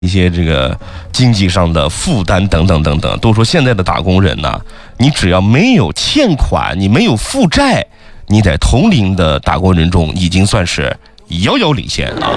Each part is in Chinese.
一些这个经济上的负担等等等等。都说现在的打工人呢，你只要没有欠款，你没有负债，你在同龄的打工人中已经算是遥遥领先啊。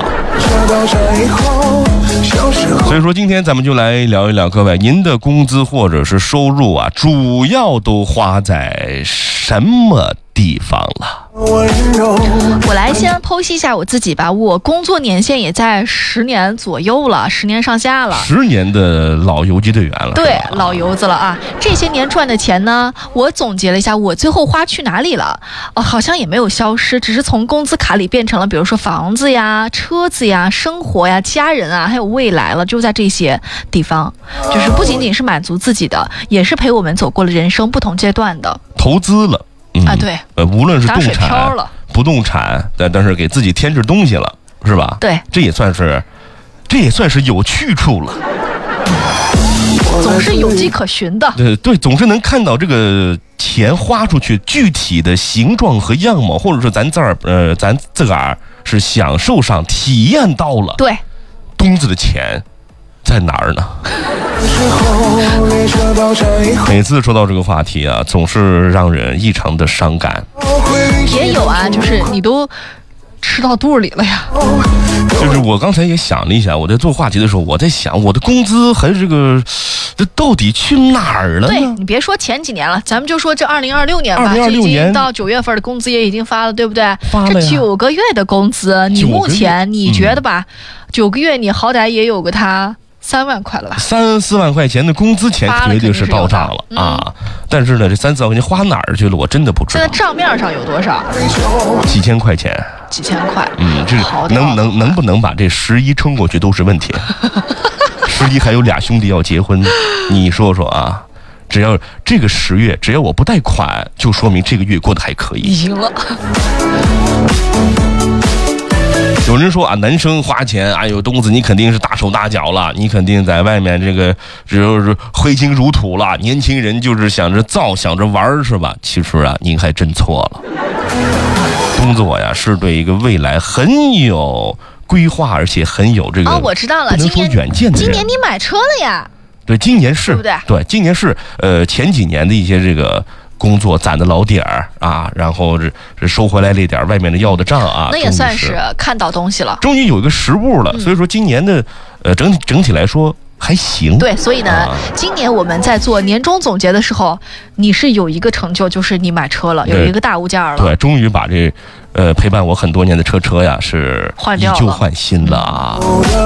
所以说今天咱们就来聊一聊，各位，您的工资或者是收入啊，主要都花在什么地方了？ 我来先剖析一下我自己吧。我工作年限也在10年左右了，10年上下了 ，10年的老游击队员了。 对，老油子了啊！这些年赚的钱呢，我总结了一下，我最后花去哪里了？好像也没有消失，只是从工资卡里变成了，比如说房子呀、车子呀、生活呀、家人啊，还有未来了，就在这些地方，就是不仅仅是满足自己的，也是陪我们走过了人生不同阶段的投资了。 对， 无论是动打水漂产了、 不动产，但是给自己添置东西了，是吧？ 对， 这也算是有去处了。 总是有迹可循的。 对，总是能看到这个钱花出去具体的形状和样貌，或者说咱自个儿是享受上体验到了。 对， 东子的钱在哪儿呢？每次说到这个话题啊，总是让人异常的伤感。 也有啊，就是你都吃到肚里了呀。 就是我刚才也想了一下，我在做话题的时候，我在想我的工资还是这到底去哪儿了呢？ 对，你别说前几年了，咱们就说这2026年吧 ，2026年到9月份的工资也已经发了，对不对？ 发了呀。 这9个月的工资，你目前你觉得吧？9个月你好歹也有个他3万块了吧 ？3、4万块钱的工资钱绝对是到账了啊！但是呢，这3、4万块钱花哪儿去了，我真的不知道。 现在账面上有多少？ 几千块钱。 几千块。 这能不能把这11撑过去都是问题。11还有俩兄弟要结婚，你说说啊？只要这个10月，只要我不贷款，就说明这个月过得还可以。 已经了。 有人说啊，男生花钱，哎呦，东子你肯定是大手大脚了，你肯定在外面这个只是挥金如土了。年轻人就是想着造，想着玩，是吧？其实啊，您还真错了。东子我呀，是对一个未来很有规划，而且很有这个我知道了， 不能说远见的人。 今年你买车了呀？ 对，今年是， 对不对？ 对，今年是前几年的一些这个工作攒的老点儿啊，然后这收回来了一点外面的要的账啊， 那也算是看到东西了， 终于有一个实物了。所以说今年的整体来说还行。 对，所以呢，今年我们在做年终总结的时候，你是有一个成就，就是你买车了，有一个大物件了。 对，终于把这陪伴我很多年的车呀是以旧换新了啊。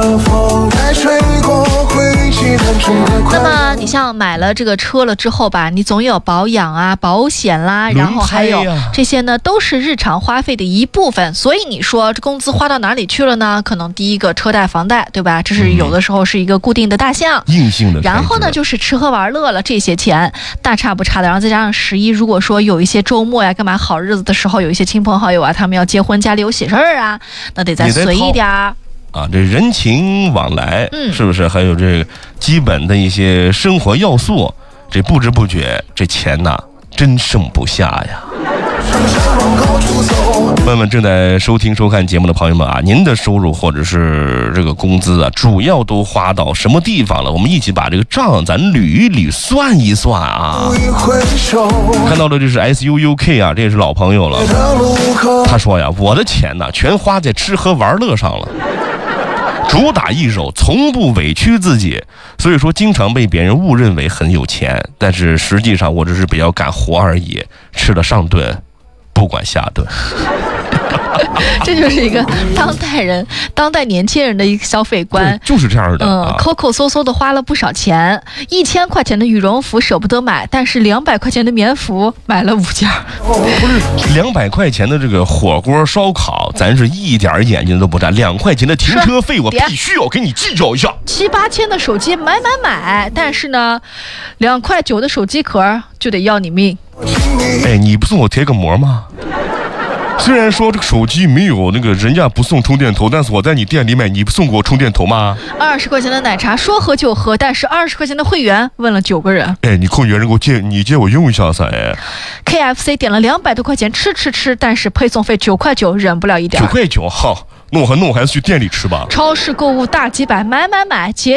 那么你像买了这个车了之后吧，你总有保养啊、保险啦，然后还有这些呢，都是日常花费的一部分。所以你说这工资花到哪里去了呢？可能第一个车贷、房贷，对吧？这是有的时候是一个固定的大项， 硬性的。 然后呢，就是吃喝玩乐了，这些钱大差不差的。然后再加上11，如果说有一些周末呀、干嘛好日子的时候，有一些亲朋好友啊，他们要结婚，家里有喜事儿啊，那得再随一点儿。 这人情往来，是不是？还有这个基本的一些生活要素，这不知不觉这钱呐，真剩不下呀。问问正在收听收看节目的朋友们啊，您的收入或者是这个工资啊，主要都花到什么地方了？我们一起把这个账咱捋一捋，算一算啊。看到的这是 SUUK 啊，这也是老朋友了。他说呀，我的钱呢，全花在吃喝玩乐上了。主打一手，从不委屈自己，所以说经常被别人误认为很有钱，但是实际上我只是比较敢活而已，吃了上顿，不管下顿。 这就是一个当代年轻人的一个消费观， 就是这样的。 抠抠搜搜的花了不少钱，1000块钱的羽绒服舍不得买，但是200块钱的棉服买了5件。 不是200块钱的这个火锅烧烤，咱是一点眼睛都不眨。2块钱的停车费，我必须要给你计较一下。 7、8千的手机买，但是呢，2.9块的手机壳就得要你命。 哎，你不送我贴个膜吗？虽然说这个手机没有那个人家不送充电头，但是我在你店里买，你不送给我充电头吗 ？20块钱的奶茶说喝就喝，但是20块钱的会员问了9个人。 哎，你会员人给我借我用一下噻。KFC 点了200多块钱吃，但是配送费9.9块，忍不了一点。 9.9块，好， 那我还是去店里吃吧。 超市购物大几百，买，节